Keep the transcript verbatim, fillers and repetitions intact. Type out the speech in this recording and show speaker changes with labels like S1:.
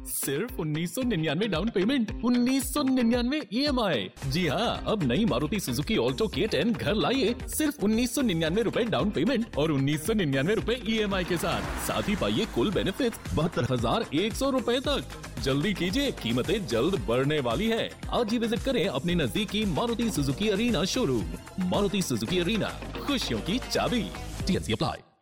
S1: सिर्फ उन्नीस सौ निन्यानवे डाउन पेमेंट, उन्नीस सौ निन्यानवे ई एम आई। जी हाँ, अब नई मारुति सुजुकी ऑल्टो के टेन घर लाइए सिर्फ उन्नीस सौ निन्यानवे रूपए डाउन पेमेंट और उन्नीस सौ निन्यानवे रूपए ई एम आई के साथ। साथ ही पाइए कुल बेनिफिट बहत्तर हजार एक सौ रूपए तक। जल्दी कीजिए, कीमतें जल्द बढ़ने वाली है। आज ही विजिट करें अपने नजदीकी Maruti Suzuki arena showroom. Maruti Suzuki arena, खुशियों की चाबी। T N C apply.